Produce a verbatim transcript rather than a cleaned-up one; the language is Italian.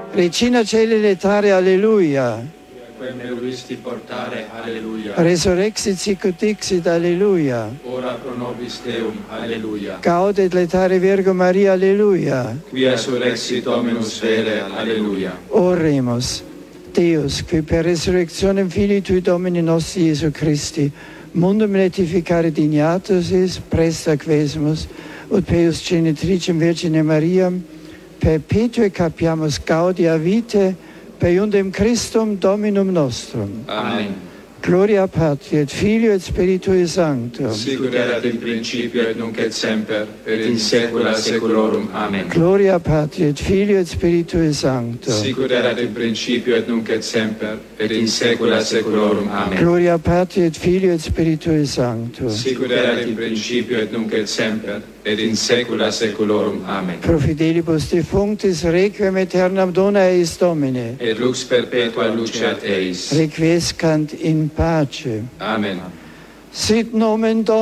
Regina Caeli letare, alleluia. Quem me voluisti portare, alleluia. Resurrexit sicut dixit, alleluia. Ora pro nobis Deum, alleluia. Gaudet letare Virgo Maria, alleluia. Quia surrexit Dominus vere, alleluia. Oremus. Deus, qui per resurrectionem Filii Tui Domini nostri Iesu Christi, mundum letificare dignatus is, presta quesemus, ut peus genitricem Virgine Mariam, perpetue capiamus gaudia vitae, per iundem Christum Dominum nostrum. Amen. Gloria Patri et Filio et Spiritui Sancto. Sicut erat in principio et nunc et semper, et in saecula saeculorum. Amen. Gloria Patri et Filio et Spiritui Sancto. Sicut erat in principio et nunc et semper, et in saecula saeculorum. Amen. Gloria Patri et Filio et Spiritui Sancto. Sicut erat in principio et nunc et semper, et in saecula saeculorum. Amen. Pro fidelibus defunctis requiem aeternam dona eis Domine. Et lux perpetua luceat eis. Requiescant in pace. Amen. Sit nomen Domini.